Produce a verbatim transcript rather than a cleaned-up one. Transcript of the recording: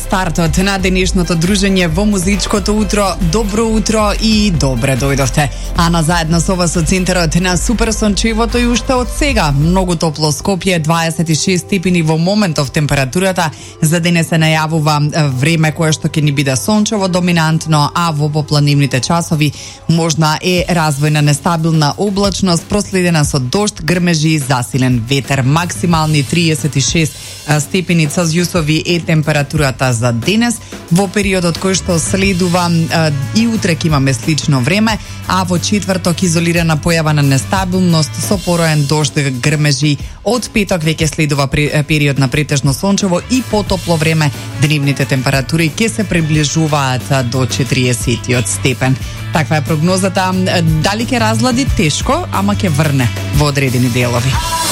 стартот на денешното дружење во музичкото утро. Добро утро и добре дојдовте. Ана заедно со вас од центарот на супер сончевото и уште од сега многу топло Скопје, дваесет и шест степени во моментов температурата. За денес се најавува време кое што ќе ни биде сончево доминантно, а во попланивните часови можна е развојна нестабилна облачност проследена со дожд, грмежи и засилен ветер. Максимални триесет и шест степени Целзиусови е температурата за денес. Во периодот кој што следува и утре ќе имаме слично време, а во четврток изолирана појава на нестабилност со пороен дожд, грмежи. Од петок веќе следува период на претежно сончево и потопло време. Дневните температури ќе се приближуваат до четириесет степен. Таква е прогнозата. Дали ќе разлади тешко, ама ќе врне во одредени делови.